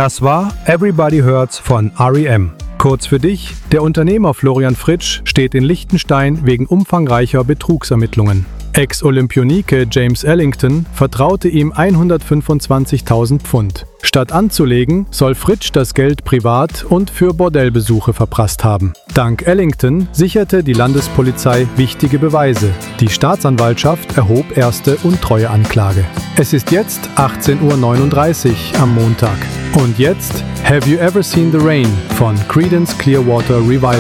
Das war Everybody Hurts von R.E.M. Kurz für dich, der Unternehmer Florian Fritsch steht in Liechtenstein wegen umfangreicher Betrugsermittlungen. Ex-Olympionike James Ellington vertraute ihm 125.000 Pfund. Statt anzulegen, soll Fritsch das Geld privat und für Bordellbesuche verprasst haben. Dank Ellington sicherte die Landespolizei wichtige Beweise. Die Staatsanwaltschaft erhob erste Untreueanklage. Es ist jetzt 18:39 Uhr am Montag. Und jetzt Have You Ever Seen the Rain von Creedence Clearwater Revival.